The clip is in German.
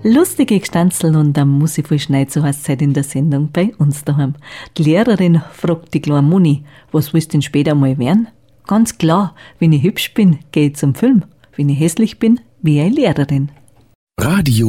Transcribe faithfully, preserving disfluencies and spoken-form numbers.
Lustige Gestanzel und am Musi voll Schneid, so heißt es heute in der Sendung bei uns daheim. Die Lehrerin fragt die kleine Moni, was willst du denn später mal werden? Ganz klar, wenn ich hübsch bin, gehe ich zum Film. Wenn ich hässlich bin, wie eine Lehrerin. Radio